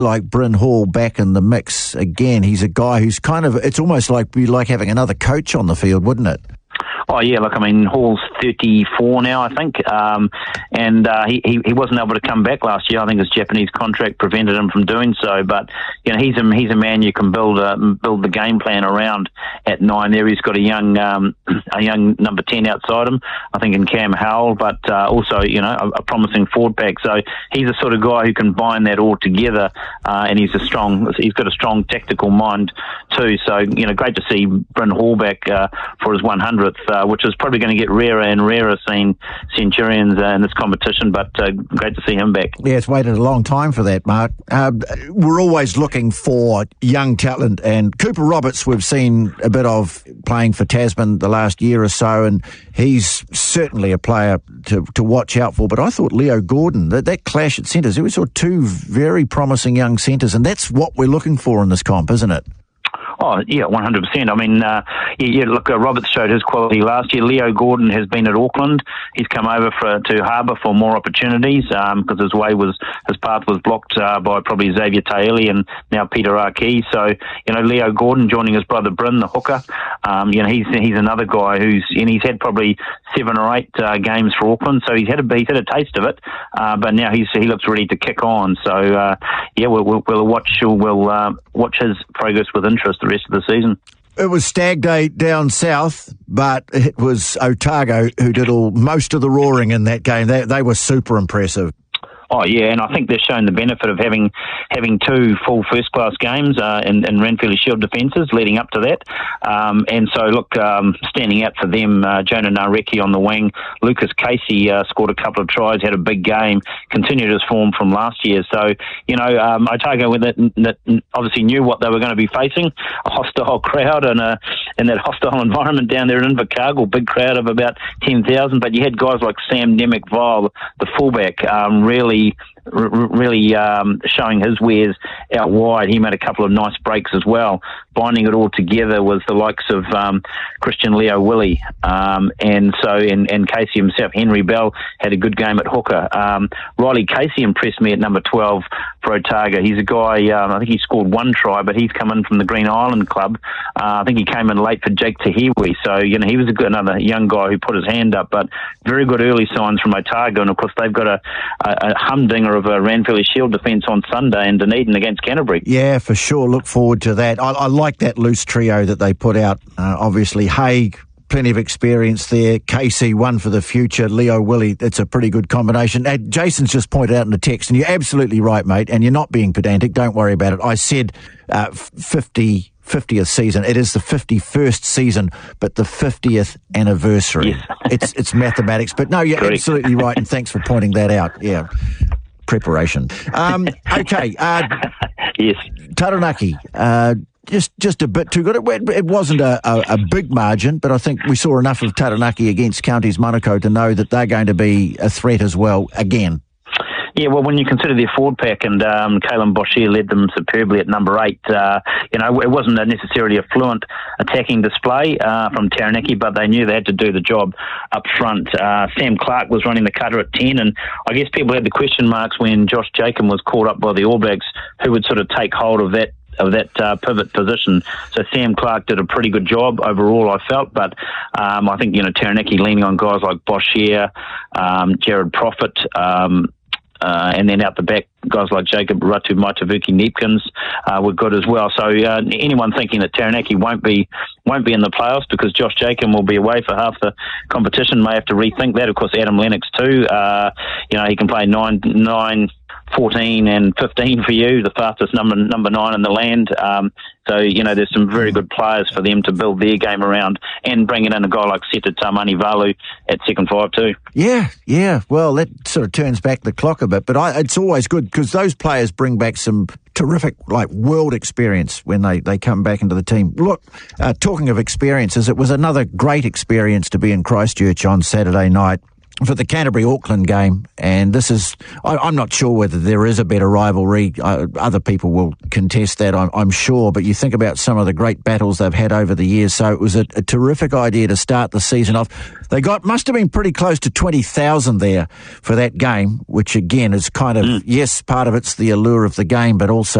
like Bryn Hall back in the mix again. He's a guy who's it's almost like be like having another coach on the field, wouldn't it? Oh, yeah, look, I mean, Hall's 34 now, I think, and he wasn't able to come back last year. I think his Japanese contract prevented him from doing so, but, you know, he's a man you can build the game plan around at 9 there. He's got a young number 10 outside him, I think, in Cam Howell, but also, you know, a promising forward pack. So he's the sort of guy who can bind that all together, and he's got a strong tactical mind too. So, you know, great to see Bryn Hall back for his 100th. Which is probably going to get rarer and rarer seeing Centurions in this competition, but great to see him back. Yeah, it's waited a long time for that, Mark. We're always looking for young talent, and Cooper Roberts we've seen a bit of playing for Tasman the last year or so, and he's certainly a player to watch out for. But I thought Leo Gordon, that clash at centres, we saw two very promising young centres, and that's what we're looking for in this comp, isn't it? Oh, yeah, 100%. I mean, look, Roberts showed his quality last year. Leo Gordon has been at Auckland. He's come over to Harbour for more opportunities because his path was blocked by probably Xavier Taeli and now Peter Aki. So, you know, Leo Gordon joining his brother Bryn, the hooker. You know, he's another guy he's had probably 7 or 8 games for Auckland. So he's had a taste of it, but now he looks ready to kick on. So, yeah, we'll watch his progress with interest the rest of the season. It was Stag Day down south, but it was Otago who did most of the roaring in that game. They were super impressive. Oh, yeah, and I think they've shown the benefit of having 2 full first-class games in Ranfurly Shield defences leading up to that. And so, look, standing out for them, Jonah Nareki on the wing. Lucas Casey scored a couple of tries, had a big game, continued his form from last year. So, you know, Otago that obviously knew what they were going to be facing, a hostile crowd and in that hostile environment down there in Invercargill, big crowd of about 10,000. But you had guys like Sam Nemec-Vile, the fullback, really showing his wares out wide. He made a couple of nice breaks as well. Binding it all together was the likes of Christian Leo Willie, and Casey himself. Henry Bell had a good game at hooker. Riley Casey impressed me at number 12 for Otago. He's a guy, I think he scored 1 try, but he's come in from the Green Island club. I think he came in late for Jake Tahiwi. So, you know, he was another young guy who put his hand up, but very good early signs from Otago. And of course, they've got a humdinger of a Ranfurly Shield defence on Sunday in Dunedin against Canterbury. Yeah, for sure. Look forward to that. I like that loose trio that they put out. Obviously, Haig, plenty of experience there. Casey, one for the future. Leo Willie, it's a pretty good combination. Jason's just pointed out in the text, and you're absolutely right, mate, and you're not being pedantic. Don't worry about it. I said 50th season. It is the 51st season, but the 50th anniversary. Yes. It's mathematics. But no, you're Correct. Absolutely right, and thanks for pointing that out. Yeah. Preparation. Okay. Yes. Taranaki. Just a bit too good. It wasn't a big margin, but I think we saw enough of Taranaki against Counties Manukau to know that they're going to be a threat as well again. Yeah, well, when you consider their forward pack, and Kalen Boshier led them superbly at number 8, you know, it wasn't necessarily a fluent attacking display from Taranaki, but they knew they had to do the job up front. Sam Clark was running the cutter at 10, and I guess people had the question marks when Josh Jacob was called up by the All Blacks, who would sort of take hold of that pivot position. So Sam Clark did a pretty good job overall, I felt, but I think, you know, Taranaki leaning on guys like Boshier, Jared Prophet, and then out the back, guys like Jacob Ratu Maitavuki Neepkins were good as well. So anyone thinking that Taranaki won't be in the playoffs because Josh Jacob will be away for half the competition may have to rethink that. Of course, Adam Lennox too. You know, he can play 9, 14 and 15 for you, the fastest number 9 in the land. So, you know, there's some very good players for them to build their game around, and bringing in a guy like Seta Tamani Valu at second 5 too. Yeah. Well, that sort of turns back the clock a bit, but it's always good because those players bring back some terrific, like, world experience when they come back into the team. Look, talking of experiences, it was another great experience to be in Christchurch on Saturday night for the Canterbury-Auckland game, and this is, I'm not sure whether there is a better rivalry. Other people will contest that, I'm sure, but you think about some of the great battles they've had over the years, so it was a terrific idea to start the season off. They must have been pretty close to 20,000 there for that game, which again is kind of, yes, part of it's the allure of the game, but also